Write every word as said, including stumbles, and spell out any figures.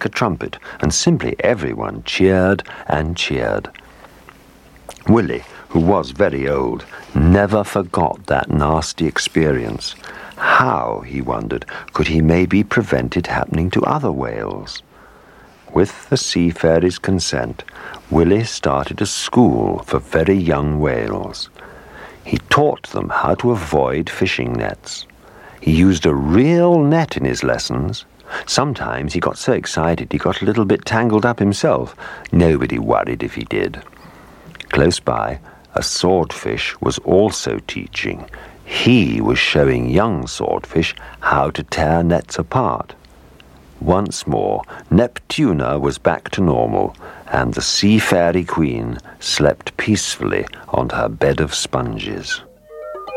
like a trumpet, and simply everyone cheered and cheered. Willie, who was very old, never forgot that nasty experience. How, he wondered, could he maybe prevent it happening to other whales? With the sea fairy's consent, Willie started a school for very young whales. He taught them how to avoid fishing nets. He used a real net in his lessons. Sometimes he got so excited he got a little bit tangled up himself. Nobody worried if he did. Close by, a swordfish was also teaching. He was showing young swordfish how to tear nets apart. Once more, Neptuna was back to normal, and the Sea Fairy Queen slept peacefully on her bed of sponges.